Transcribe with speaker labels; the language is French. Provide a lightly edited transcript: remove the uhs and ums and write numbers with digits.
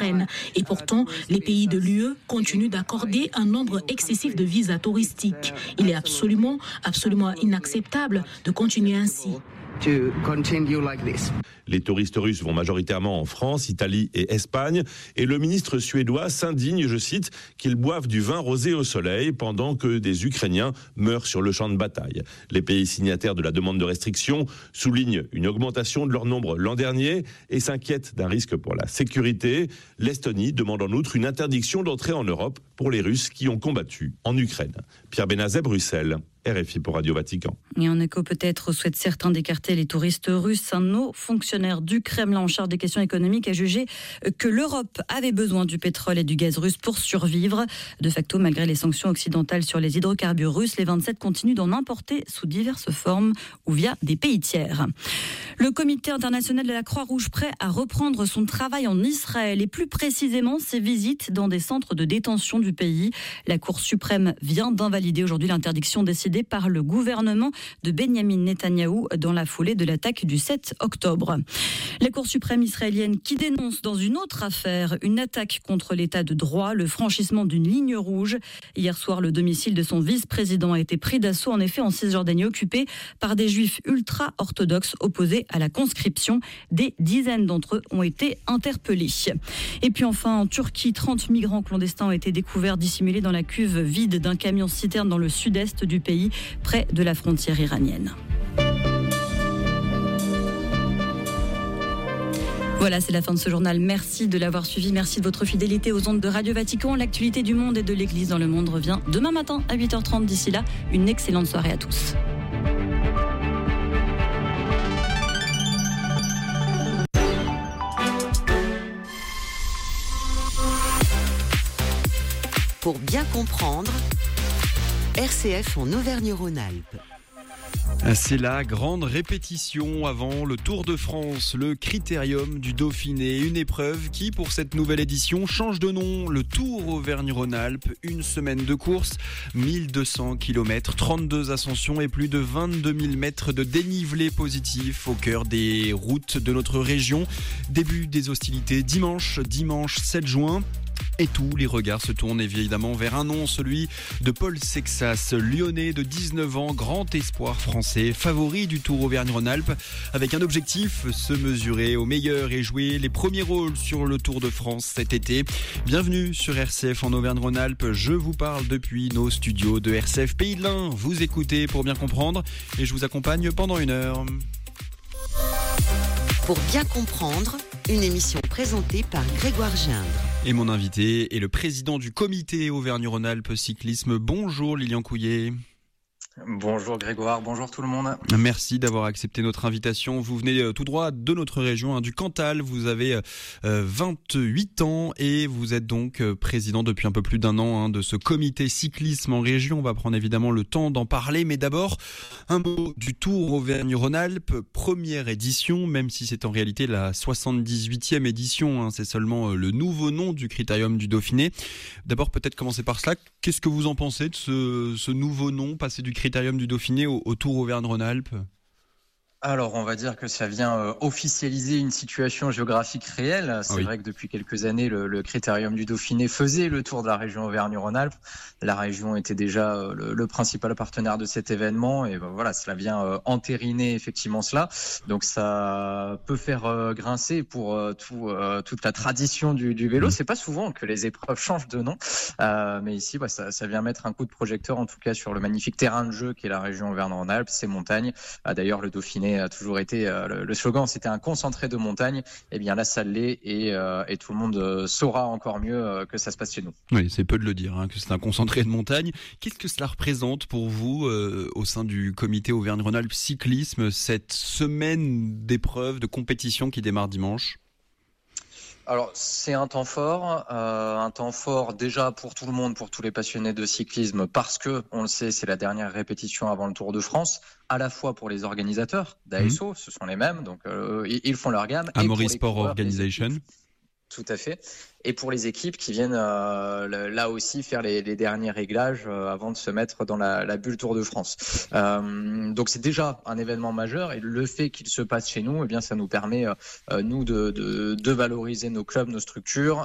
Speaker 1: l'Ukraine. Et pourtant, les pays de l'UE continuent d'accorder un nombre excessif de visas touristiques. Il est absolument inacceptable de continuer ainsi.
Speaker 2: Les touristes russes vont majoritairement en France, Italie et Espagne. Et le ministre suédois s'indigne, je cite, qu'ils boivent du vin rosé au soleil pendant que des Ukrainiens meurent sur le champ de bataille. Les pays signataires de la demande de restriction soulignent une augmentation de leur nombre l'an dernier et s'inquiètent d'un risque pour la sécurité. L'Estonie demande en outre une interdiction d'entrée en Europe pour les Russes qui ont combattu en Ukraine. Pierre Benazet, Bruxelles. RFI pour Radio Vatican.
Speaker 3: Et en écho peut-être souhaitent certains d'écarter les touristes russes. Un haut fonctionnaire du Kremlin en charge des questions économiques a jugé que l'Europe avait besoin du pétrole et du gaz russe pour survivre. De facto, malgré les sanctions occidentales sur les hydrocarbures russes, les 27 continuent d'en importer sous diverses formes ou via des pays tiers. Le Comité international de la Croix-Rouge prêt à reprendre son travail en Israël et plus précisément ses visites dans des centres de détention du pays. La Cour suprême vient d'invalider aujourd'hui l'interdiction décidée par le gouvernement de Benyamin Netanyahou dans la foulée de l'attaque du 7 octobre. La Cour suprême israélienne qui dénonce dans une autre affaire une attaque contre l'état de droit, le franchissement d'une ligne rouge. Hier soir, le domicile de son vice-président a été pris d'assaut en effet en Cisjordanie occupée par des juifs ultra-orthodoxes opposés à la conscription. Des dizaines d'entre eux ont été interpellés. Et puis enfin, en Turquie, 30 migrants clandestins ont été découverts dissimulés dans la cuve vide d'un camion-citerne dans le sud-est du pays, près de la frontière iranienne. Voilà, c'est la fin de ce journal. Merci de l'avoir suivi. Merci de votre fidélité aux ondes de Radio Vatican. L'actualité du monde et de l'Église dans le monde revient demain matin à 8h30. D'ici là, une excellente soirée à tous.
Speaker 4: Pour bien comprendre, RCF en Auvergne-Rhône-Alpes.
Speaker 5: C'est la grande répétition avant le Tour de France, le Critérium du Dauphiné. Une épreuve qui, pour cette nouvelle édition, change de nom. Le Tour Auvergne-Rhône-Alpes, une semaine de course, 1200 km, 32 ascensions et plus de 22 000 mètres de dénivelé positif au cœur des routes de notre région. Début des hostilités dimanche 7 juin. Et tous les regards se tournent évidemment vers un nom, celui de Paul Sexas, lyonnais de 19 ans, grand espoir français, favori du Tour Auvergne-Rhône-Alpes, avec un objectif, se mesurer au meilleur et jouer les premiers rôles sur le Tour de France cet été. Bienvenue sur RCF en Auvergne-Rhône-Alpes, je vous parle depuis nos studios de RCF Pays de l'Ain. Vous écoutez pour bien comprendre et je vous accompagne pendant 1 heure.
Speaker 4: Pour bien comprendre, une émission présentée par Grégoire Gindre.
Speaker 5: Et mon invité est le président du comité Auvergne-Rhône-Alpes Cyclisme. Bonjour Lilian Couillet.
Speaker 6: Bonjour Grégoire, bonjour tout le monde.
Speaker 5: Merci d'avoir accepté notre invitation. Vous venez tout droit de notre région, du Cantal. Vous avez 28 ans et vous êtes donc président depuis un peu plus d'1 an de ce comité cyclisme en région. On va prendre évidemment le temps d'en parler, mais d'abord un mot du Tour Auvergne-Rhône-Alpes, première édition, même si c'est en réalité la 78e édition. C'est seulement le nouveau nom du Critérium du Dauphiné. D'abord peut-être commencer par cela. Qu'est-ce que vous en pensez de ce nouveau nom, passé du Critérium du Dauphiné au Tour Auvergne-Rhône-Alpes?
Speaker 6: Alors, on va dire que ça vient officialiser une situation géographique réelle. C'est vrai que depuis quelques années, le Critérium du Dauphiné faisait le tour de la région Auvergne-Rhône-Alpes. La région était déjà le principal partenaire de cet événement. Et voilà, cela vient entériner effectivement cela. Donc, ça peut faire grincer pour toute la tradition du vélo. C'est pas souvent que les épreuves changent de nom. Mais ici, ça vient mettre un coup de projecteur, en tout cas, sur le magnifique terrain de jeu qui est la région Auvergne-Rhône-Alpes, ses montagnes. D'ailleurs, le Dauphiné a toujours été le slogan, c'était un concentré de montagne. Eh bien là, ça l'est et tout le monde saura encore mieux que ça se passe chez nous.
Speaker 5: Oui, c'est peu de le dire, que c'est un concentré de montagne. Qu'est-ce que cela représente pour vous au sein du comité Auvergne-Rhône-Alpes Cyclisme, cette semaine d'épreuves, de compétition qui démarre dimanche?
Speaker 6: Alors, c'est un temps fort déjà pour tout le monde, pour tous les passionnés de cyclisme, parce que, on le sait, c'est la dernière répétition avant le Tour de France, à la fois pour les organisateurs d'ASO, ce sont les mêmes, donc ils font leur gamme.
Speaker 5: Amaury Sport Organisation.
Speaker 6: Tout à fait. Et pour les équipes qui viennent là aussi faire les derniers réglages avant de se mettre dans la bulle Tour de France. Donc c'est déjà un événement majeur et le fait qu'il se passe chez nous, eh bien ça nous permet nous de valoriser nos clubs, nos structures